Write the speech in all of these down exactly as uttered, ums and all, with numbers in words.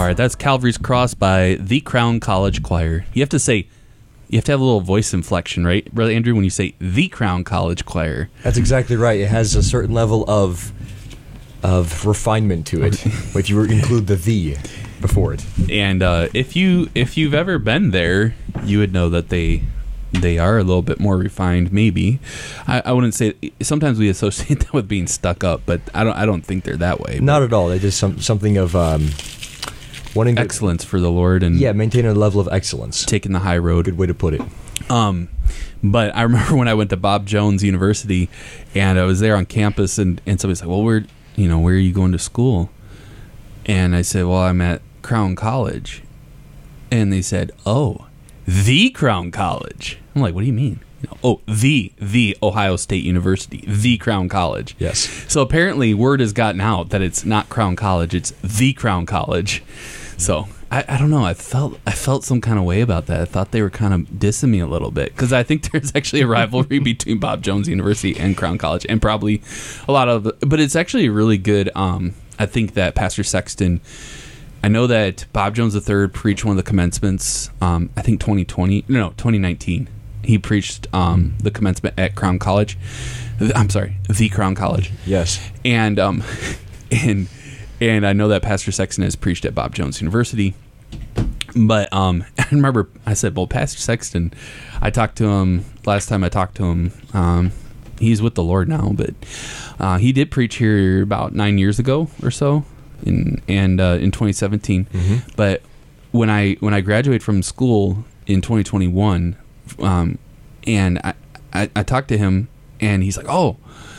right, that's Calvary's Cross by the Crown College Choir. You have to say, you have to have a little voice inflection, right, Brother Andrew, when you say the Crown College Choir. That's exactly right. It has a certain level of of refinement to it, if you include the "the" before it. And uh, if you if you've ever been there, you would know that they they are a little bit more refined. Maybe I, I wouldn't say. Sometimes we associate that with being stuck up, but I don't I don't think they're that way. Not at all. They just some something of um, wanting to, excellence for the Lord and yeah, maintain a level of excellence. Taking the high road. Good way to put it. Um, but I remember when I went to Bob Jones University, and I was there on campus, and and somebody's like, "Well, where you know where are you going to school?" And I said, "Well, I'm at Crown College," and they said, "Oh, the Crown College." I'm like, "What do you mean?" You know, oh, the the Ohio State University, the Crown College. Yes. So apparently, word has gotten out that it's not Crown College; it's the Crown College. So I, I don't know. I felt I felt some kind of way about that. I thought they were kind of dissing me a little bit because I think there's actually a rivalry between Bob Jones University and Crown College, and probably a lot of. But it's actually really good. Um, I think that Pastor Sexton. I know that Bob Jones the third preached one of the commencements. Um, I think twenty twenty, no, no, twenty nineteen. He preached um, the commencement at Crown College. I'm sorry, the Crown College. Yes. And um, and and I know that Pastor Sexton has preached at Bob Jones University. But um, I remember I said, well, Pastor Sexton, I talked to him last time I talked to him. Um, he's with the Lord now, but uh, he did preach here about nine years ago or so. In and uh, in twenty seventeen, mm-hmm. But when I when I graduated from school in twenty twenty-one, um, and I, I I talked to him, and he's like, oh,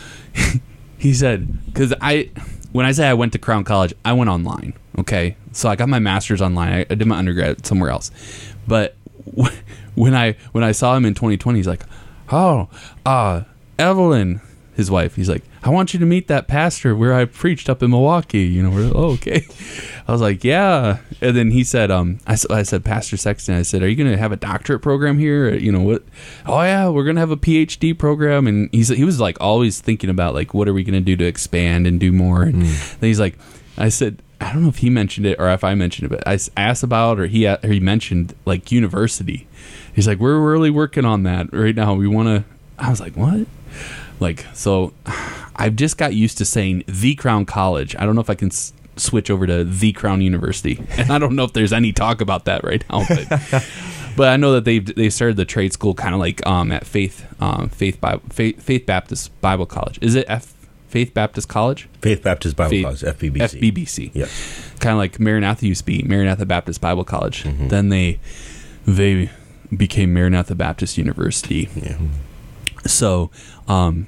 he said, because I when I say I went to Crown College, I went online. Okay, so I got my master's online. I, I did my undergrad somewhere else, but when I when I saw him in twenty twenty, he's like, oh, uh, Evelyn, his wife, he's like, I want you to meet that pastor where I preached up in Milwaukee. You know, we're, oh, okay. I was like, yeah. And then he said, um, I, I said, Pastor Sexton, I said, are you going to have a doctorate program here? Or, you know, what? Oh, yeah, we're going to have a P H D program. And he said, he was like always thinking about like, what are we going to do to expand and do more? And mm. then he's like, I said, I don't know if he mentioned it or if I mentioned it, but I asked about, or he, or he mentioned like university. He's like, we're really working on that right now. We want to, I was like, what? Like, so I've just got used to saying the Crown College. I don't know if I can s- switch over to the Crown University. And I don't know if there's any talk about that right now. But, but I know that they've they started the trade school kind of like um, at Faith um, Faith, Bible, Faith Faith Baptist Bible College. Is it F, Faith Baptist College? Faith Baptist Bible Faith, College, F B B C. F B B C. Yeah. Kind of like Maranatha used to be, Maranatha Baptist Bible College. Mm-hmm. Then they they became Maranatha Baptist University. Yeah. So, um,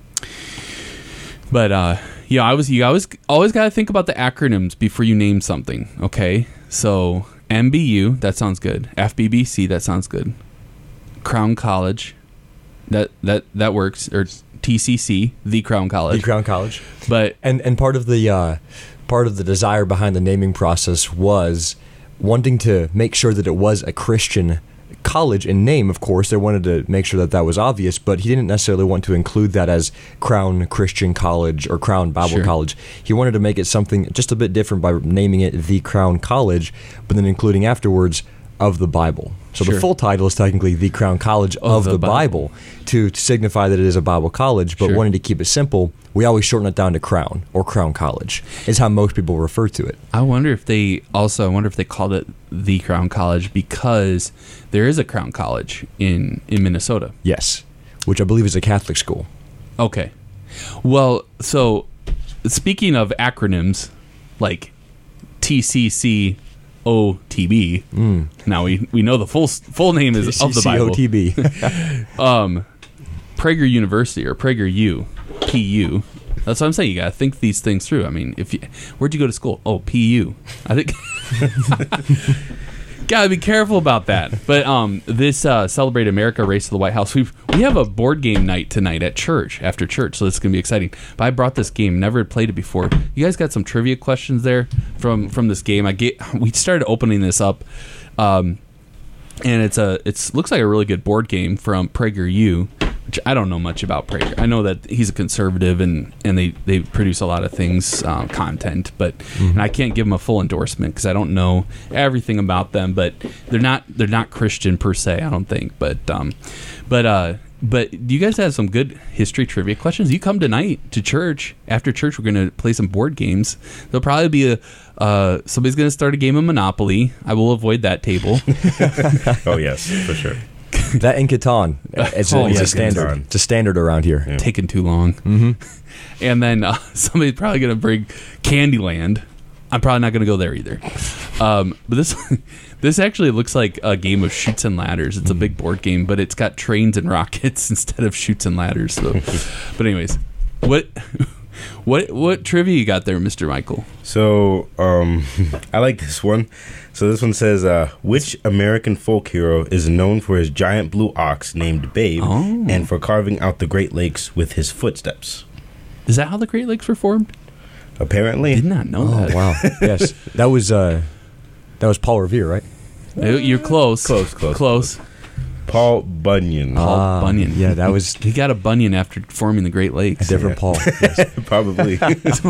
but uh, yeah, I was you always always got to think about the acronyms before you name something. Okay, so M B U, that sounds good. F B B C, that sounds good. Crown College, that that that works. Or T C C, the Crown College. The Crown College. But and and part of the uh, part of the desire behind the naming process was wanting to make sure that it was a Christian college in name. Of course, they wanted to make sure that that was obvious, but he didn't necessarily want to include that as Crown Christian College or Crown Bible Sure. College. He wanted to make it something just a bit different by naming it the Crown College, but then including afterwards of the Bible. So Sure. the full title is technically the Crown College of, Of the, the Bible, Bible. to, to signify that it is a Bible college, but Sure. wanting to keep it simple, we always shorten it down to Crown or Crown College is how most people refer to it. I wonder if they also I wonder if they called it the Crown College because there is a Crown College in in Minnesota. Yes, which I believe is a Catholic school. Okay. Well, so speaking of acronyms, like T C C O T B. Mm. Now we we know the full full name is of the Bible. C C O T B. um, Prager University or Prager U, P U. That's what I'm saying. You gotta think these things through. I mean, if you, where'd you go to school? Oh, P U. I think. Gotta be careful about that. But um, this uh, Celebrate America Race to the White House, we we have a board game night tonight at church after church, so this is gonna be exciting. But I brought this game, never had played it before. You guys got some trivia questions there from from this game? I get we started opening this up, um, and it's a it's looks like a really good board game from PragerU. which I don't know much about Prager. I know that he's a conservative and, and they, they produce a lot of things, um, content, but mm-hmm. and I can't give them a full endorsement because I don't know everything about them. But they're not they're not Christian per se, I don't think. But um, but uh, but do you guys have some good history trivia questions? You come tonight to church. After church, we're going to play some board games. There'll probably be a uh, somebody's going to start a game of Monopoly. I will avoid that table. Oh yes, for sure. That and Catan. It's, Oh, a, it's yeah, a standard. Catan. It's a standard around here. Yeah. Taking too long. Mm-hmm. And then uh, somebody's probably going to bring Candyland. I'm probably not going to go there either. Um, but this this actually looks like a game of Chutes and Ladders. It's a big board game, but it's got trains and rockets instead of chutes and ladders. So. But anyways, what what what trivia you got there, Mister Michael? So um, I like this one. So this one says, uh, which American folk hero is known for his giant blue ox named Babe Oh. and for carving out the Great Lakes with his footsteps? Is that how the Great Lakes were formed? Apparently. Did not know Oh that. wow! Yes, that was uh, that was Paul Revere, right? You're close. Close, close, Close. Paul Bunyan. Paul Ah, Bunyan. Yeah, that was He got a bunion after forming the Great a Lakes. different Paul. Yes. Probably.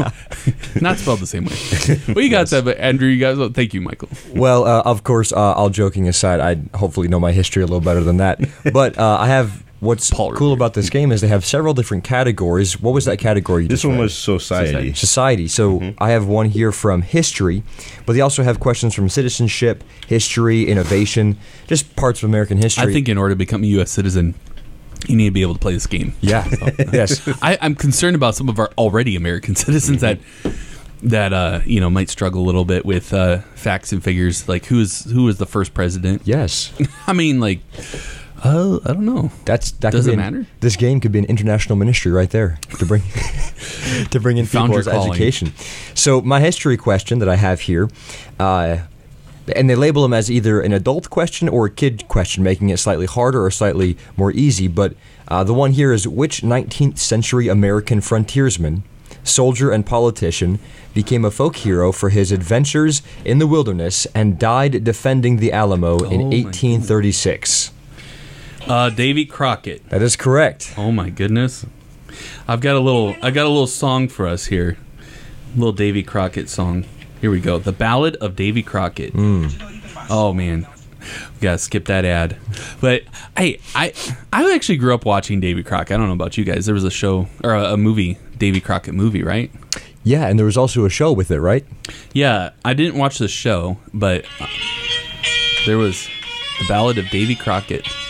Not spelled the same way. Well, you got that, but Andrew, you guys, well, thank you, Michael. Well, uh, of course, uh, all joking aside, I hopefully know my history a little better than that. But uh, I have what's Paul cool Revere. about this game is they have several different categories. What was that category you This just one read? was society. Society. So I have one here from history, but they also have questions from citizenship, history, innovation, just parts of American history. I think in order to become a U S citizen, you need to be able to play this game. Yeah. Yes. I, I'm concerned about some of our already American citizens that that uh, you know might struggle a little bit with uh, facts and figures, like who is who was the first president. Yes. I mean, like, uh, I don't know. That's that Does could it be an- matter? This game could be an international ministry right there to bring to bring in Found people's your calling. education. So my history question that I have here, uh, and they label them as either an adult question or a kid question, making it slightly harder or slightly more easy. But uh, the one here is, which nineteenth century American frontiersman, soldier, and politician became a folk hero for his adventures in the wilderness and died defending the Alamo Oh, in my eighteen thirty-six? Uh, Davy Crockett. That is correct. Oh my goodness. I've got a little. I got a little song for us here. A little Davy Crockett song. Here we go. The Ballad of Davy Crockett. Oh man, we gotta skip that ad. But hey, I I actually grew up watching Davy Crockett. I don't know about you guys. There was a show or a, a movie, Davy Crockett movie, right? Yeah, and there was also a show with it, right? Yeah, I didn't watch the show, but uh, there was the Ballad of Davy Crockett.